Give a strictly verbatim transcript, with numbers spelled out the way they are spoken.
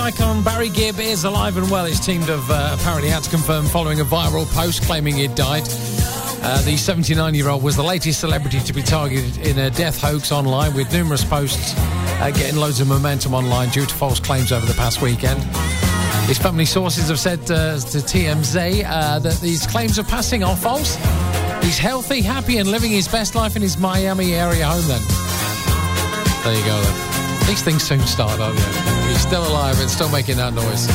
icon Barry Gibb is alive and well. His team have uh, apparently had to confirm following a viral post claiming he'd died. Uh, the seventy-nine-year-old was the latest celebrity to be targeted in a death hoax online, with numerous posts uh, getting loads of momentum online due to false claims over the past weekend. His family sources have said uh, to T M Z uh, that these claims of passing are false. He's healthy, happy and living his best life in his Miami area home then. There you go then. These things soon start, don't they? He's still alive and still making that noise.